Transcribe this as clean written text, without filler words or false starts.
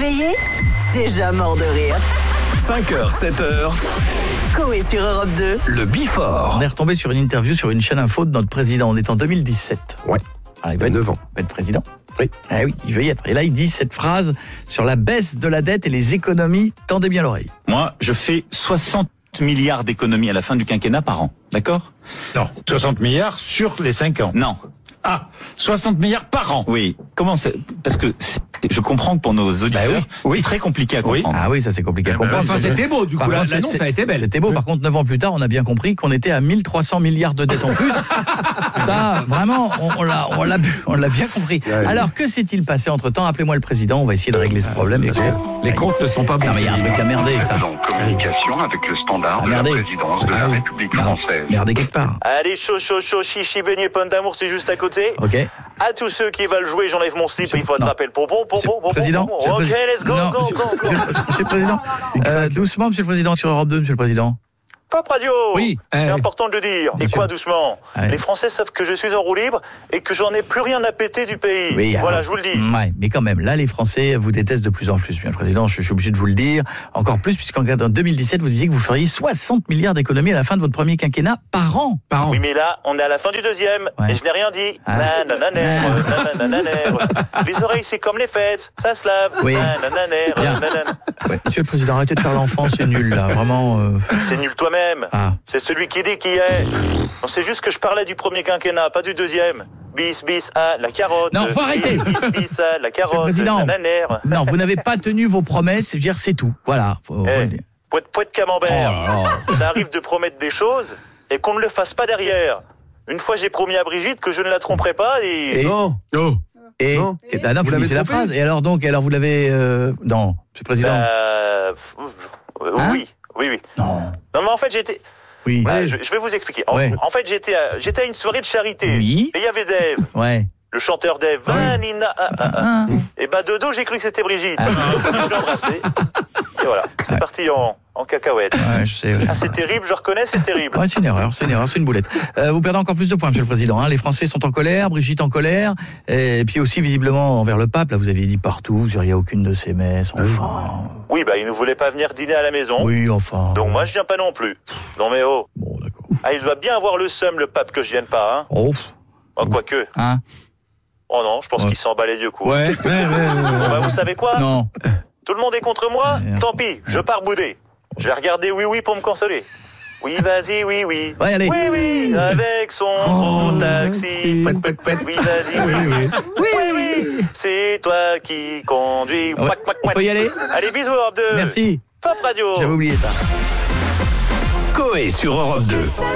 Réveillé, déjà mort de rire. 5h, 7h, Coé sur Europe 2. le Before. On est retombé sur une interview sur une chaîne info de notre président. On est en 2017. Ouais. Ah, il Il a 9 ans. va être président. Oui. Ah oui, il veut y être. Et là, il dit cette phrase sur la baisse de la dette et les économies. Tendez bien l'oreille. Moi, je fais 60 milliards d'économies à la fin du quinquennat par an. D'accord ? Non, 60 milliards sur les 5 ans. Non. Ah, 60 milliards par an. Oui. Comment c'est ? Parce que je comprends que pour nos auditeurs, oui. c'est très compliqué à Oui. comprendre. Ah oui, ça c'est compliqué à comprendre. enfin, c'était beau, du Par coup, contre, l'annonce a été belle. C'était beau. Par contre, 9 ans plus tard, on a bien compris qu'on était à 1300 milliards de dettes en plus. Ça, vraiment, on l'a bien compris. Ouais. Alors, que s'est-il passé entre-temps ? Appelez-moi le président, on va essayer de régler ce problème. Parce que Les comptes ne sont pas bons. non, mais il y a un truc à merder, ça. En communication avec le standard Ah, de la merdez. présidence de la République française. Merdez quelque part. Allez, chaud, chichi, beignet, pomme d'amour, c'est juste à côté. Ok. À tous ceux qui veulent jouer, j'enlève mon slip, il faut attraper le pompon, Président. Monsieur le Ok, Président. let's go, Non, go, monsieur- go, go. Monsieur le Président. Doucement, Monsieur le Président, sur Europe 2, Monsieur le Président. Pop Radio. Oui. C'est important de le dire. Et Monsieur. quoi, doucement? Ouais. Les Français savent que je suis en roue libre et que j'en ai plus rien à péter du pays. Oui, Voilà, alors, je vous le dis. Ouais, mais quand même, là, les Français vous détestent de plus en plus, Monsieur le Président. Je suis obligé de vous le dire. Encore plus, puisqu'en 2017, vous disiez que vous feriez 60 milliards d'économies à la fin de votre premier quinquennat par an. Par an. Oui, mais là, on est à la fin du deuxième. Ouais. Et je n'ai rien dit. Ah. Nanananère. Les oreilles, c'est comme les fêtes. Ça se lave. Oui. Nanananère, Bien. nanana. Ouais, Monsieur le Président, arrêtez de faire l'enfant, c'est nul, là. Vraiment. C'est nul toi-même. Ah. C'est celui qui dit qui est. Non, c'est juste que je parlais du premier quinquennat, pas du deuxième. Bis, à la carotte. Non, faut arrêter. Bis, à la carotte. Président. Nananère. Non, vous n'avez pas tenu vos promesses, je veux dire, c'est tout. Voilà. Faut Eh, le dire. Poète camembert. Oh là Ça arrive de promettre des choses et qu'on ne le fasse pas derrière. Une fois, j'ai promis à Brigitte que je ne la tromperai pas et... Non. Oh. Et, Non. bah non, Vous l'avez finissez la trompé phrase. Et alors donc, vous l'avez... Non, Monsieur le Président. Hein Oui. Non. Non, mais en fait, j'étais... Oui. Je vais vous expliquer. En, Ouais. en fait, j'étais à une soirée de charité. Oui. Et il y avait Dave, Ouais. le chanteur Dave. Vanina, Ah. Et bah, de dos, j'ai cru que c'était Brigitte. Je l'ai embrassé. Et voilà, c'est parti en cacahuète. Ouais, je sais. Ouais. Ah, c'est terrible, je reconnais, c'est terrible. Ouais, c'est une erreur, c'est une boulette. Vous perdez encore plus de points, Monsieur le Président. Hein. Les Français sont en colère, Brigitte en colère, et puis aussi visiblement envers le pape. Là, vous aviez dit partout, vous n'iriez à aucune de ces messes. Enfin. Oui, bah, il ne voulait pas venir dîner à la maison. Oui, enfin. Donc moi, je viens pas non plus. Non, mais oh. Bon, d'accord. Ah, il doit bien avoir le seum, le pape, que je vienne pas, hein. Oh, Oh, quoique. hein. Oh non, je pense Ouais. qu'il s'en bat les yeux, quoi. Ouais. Bon, bah, vous savez quoi? Non. Tout le monde est contre moi? Ouais. Tant pis, je pars bouder. Je vais regarder Oui pour me consoler. Oui, vas-y, oui. Ouais, allez. Oui, avec son gros taxi. Oui, vas-y, oui. C'est toi qui conduis. Ouais. On peut y aller ? Allez, bisous, Europe 2. Merci. Pop Radio. J'avais oublié ça. Coé sur Europe 2.